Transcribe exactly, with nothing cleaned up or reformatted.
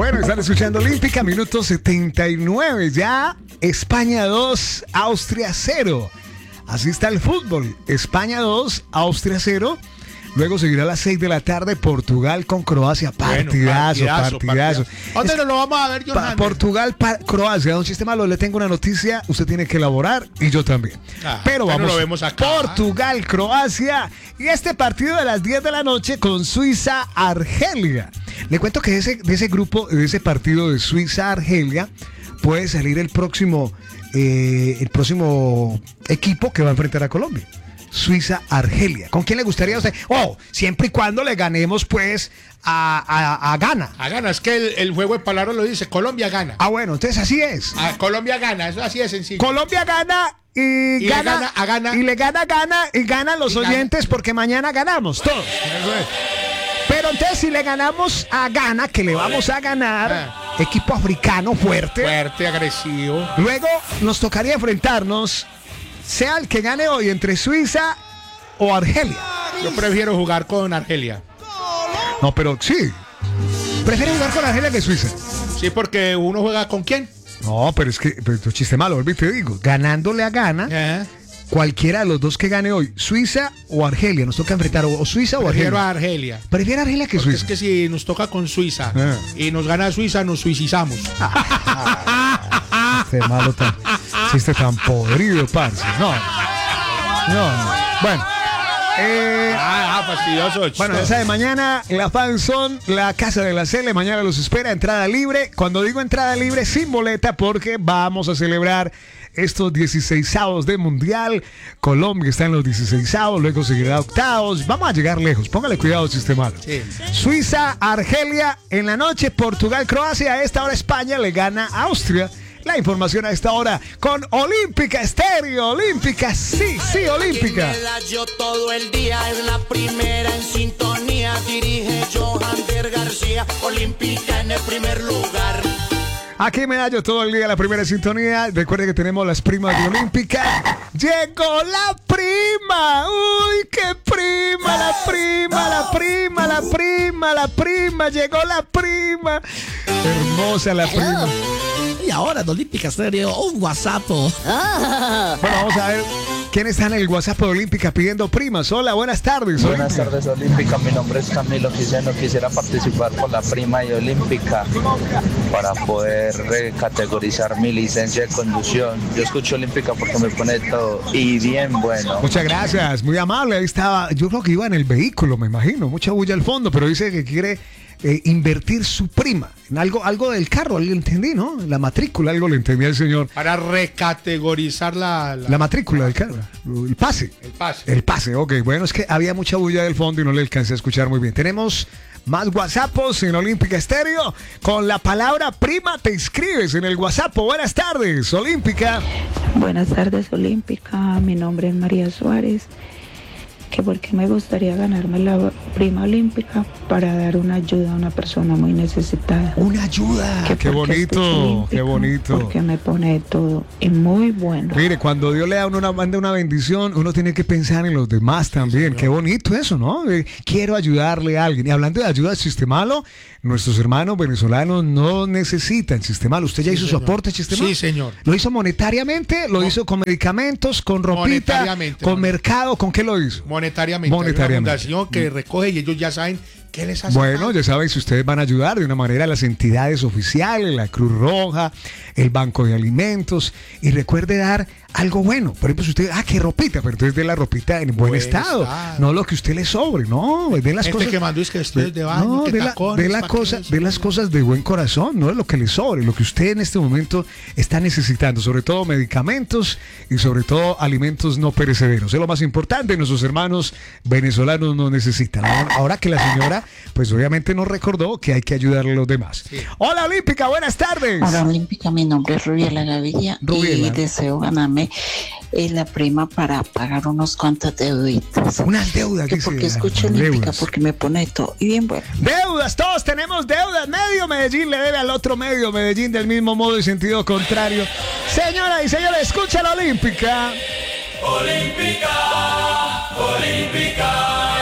Bueno, están escuchando Olímpica, minuto setenta y nueve. Ya España dos, Austria cero. Así está el fútbol. España dos, Austria cero. Luego seguirá a las seis de la tarde Portugal con Croacia. Partidazo, bueno, partidazo. partidazo. ¿Dónde nos lo vamos a ver, pa Portugal, pa Croacia. Don Chiste Malo, le tengo una noticia. Usted tiene que elaborar y yo también. Ah, pero vamos. Lo vemos acá. Portugal, Croacia. Y este partido de las diez de la noche con Suiza, Argelia. Le cuento que de ese, de ese grupo, de ese partido de Suiza, Argelia, puede salir el próximo, eh, el próximo equipo que va a enfrentar a Colombia. Suiza, Argelia. ¿Con quién le gustaría a usted? Oh, siempre y cuando le ganemos, pues, a, a, a Ghana. A Ghana, es que el, el juego de palabras lo dice, Colombia gana. Ah, bueno, entonces así es. A Colombia gana, eso así de sencillo. Colombia gana y, y gana, le gana a Ghana. Y le gana a Ghana y ganan los y oyentes gana. Porque mañana ganamos todos. Pero entonces si le ganamos a Ghana, que le vamos a ganar, ah. equipo africano fuerte. Fuerte, agresivo. Luego nos tocaría enfrentarnos, sea el que gane hoy, entre Suiza o Argelia. Yo prefiero jugar con Argelia. No, pero sí. ¿Prefiero jugar con Argelia que Suiza? Sí, porque uno juega con quién. No, pero es que, pero tu chiste malo, volví te digo. Ganándole a Ghana, uh-huh. cualquiera de los dos que gane hoy, Suiza o Argelia, nos toca enfrentar o Suiza o Prefiero Argelia. Prefiero a Argelia. Prefiero a Argelia que porque Suiza. Es que si nos toca con Suiza uh-huh. y nos gana Suiza, nos suicizamos. Este malo tan, chiste tan podrido, parce. No. No, no. Bueno. Eh, ah, ah, fastidioso. Bueno, esa de mañana, la Fanzone, la Casa de la Cele, mañana los espera, entrada libre. Cuando digo entrada libre, sin boleta, porque vamos a celebrar estos dieciseisavos de Mundial. Colombia está en los dieciseisavos, luego seguirá octavos. Vamos a llegar lejos, póngale cuidado, sistema. Sí. Suiza, Argelia, en la noche, Portugal, Croacia. A esta hora España le gana a Austria. La información a esta hora con Olímpica Estéreo. Olímpica, sí, sí, Olímpica. Aquí me da yo todo el día, es la primera en sintonía. Dirige Johander García, Olímpica en el primer lugar. Aquí me da yo todo el día la primera sintonía. Recuerden que tenemos las primas de Olímpica. ¡Llegó la prima! ¡Uy, qué prima! La prima, la prima, la prima, la prima. Llegó la prima. Hermosa la prima. Y ahora en Olímpica Estéreo, un WhatsApp. Bueno, vamos a ver quién está en el WhatsApp de Olímpica pidiendo primas. Hola, buenas tardes. Buenas Olímpica. tardes, Olímpica. Mi nombre es Camilo Quiseno. Quisiera participar con la prima y Olímpica para poder recategorizar mi licencia de conducción. Yo escucho Olímpica porque me pone todo y bien bueno. Muchas gracias, muy amable. Ahí estaba, yo creo que iba en el vehículo, me imagino. Mucha bulla al fondo, pero dice que quiere eh, invertir su prima en algo, algo del carro, algo entendí, ¿no? La matrícula, algo le entendí al señor. Para recategorizar la... La, la matrícula del carro, el pase. El pase. El pase, ok. Bueno, es que había mucha bulla del fondo y no le alcancé a escuchar muy bien. Tenemos más WhatsAppos en Olímpica Estéreo. Con la palabra prima te inscribes en el WhatsApp. Buenas tardes, Olímpica. Buenas tardes, Olímpica. Mi nombre es María Suárez. Que porque me gustaría ganarme la prima olímpica para dar una ayuda a una persona muy necesitada. Una ayuda. Que qué bonito, qué bonito. Porque me pone todo y muy bueno. Mire, cuando Dios le da una, manda una bendición, uno tiene que pensar en los demás también. Sí, qué bonito eso, ¿no? Eh, quiero ayudarle a alguien. Y hablando de ayuda al Sistemalo, nuestros hermanos venezolanos no necesitan Sistemalo. ¿Usted ya sí, hizo señor. su aporte, Sistemalo? Sí, señor. ¿Lo hizo monetariamente? ¿Lo no. hizo con medicamentos, con ropita, con mercado? ¿Con qué lo hizo? Monetariamente. Monetariamente. Hay una fundación que recoge y ellos ya saben qué les hace. Bueno, ya saben, si ustedes van a ayudar de una manera a las entidades oficiales, la Cruz Roja, el Banco de Alimentos, y recuerde dar algo bueno. Por ejemplo, si usted, ah, qué ropita, pero entonces dé la ropita en buen, buen estado. estado. No lo que usted le sobre, no, de las este cosas. que mandó es que estoy de baño, no, que de, tacones, la, de, la cosa, de las cosas de buen corazón, no es lo que le sobre, lo que usted en este momento está necesitando, sobre todo medicamentos y sobre todo alimentos no perecederos. Es lo más importante, nuestros hermanos venezolanos no necesitan. Ahora que la señora, pues obviamente nos recordó que hay que ayudarle a los demás. Sí. Hola, Olímpica, buenas tardes. Hola, Olímpica, mi nombre es Rubiela Gaviria y deseo ganarme eh, la prima para pagar unos cuantos deuditas. Unas deudas, que porque escucho Olímpica, porque me pone todo y bien bueno. Deudas, todos tenemos deudas. Medio Medellín le debe al otro medio Medellín del mismo modo y sentido contrario. Señora y señores, escucha la Olímpica. Olímpica, Olímpica.